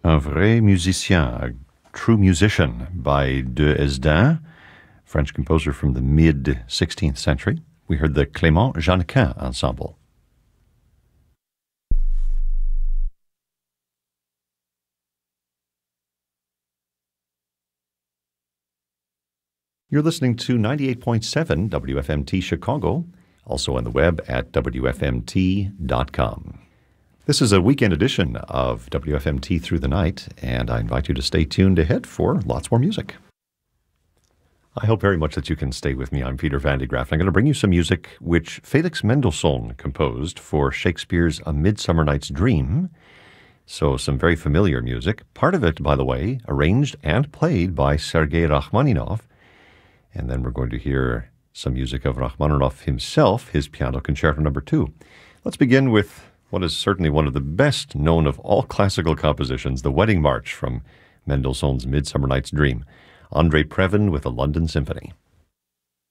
Un vrai musicien, a true musician by de Hesdin, French composer from the mid-16th century. We heard the Clément Jeannequin Ensemble. You're listening to 98.7 WFMT Chicago, also on the web at WFMT.com. This is a weekend edition of WFMT Through the Night, and I invite you to stay tuned ahead for lots more music. I hope very much that you can stay with me. I'm Peter Van de Graaff, and I'm going to bring you some music which Felix Mendelssohn composed for Shakespeare's A Midsummer Night's Dream. So some very familiar music. Part of it, by the way, arranged and played by Sergei Rachmaninoff. And then we're going to hear some music of Rachmaninoff himself, his Piano Concerto No. 2. Let's begin with what is certainly one of the best known of all classical compositions, the Wedding March from Mendelssohn's Midsummer Night's Dream. Andrei Previn with the London Symphony.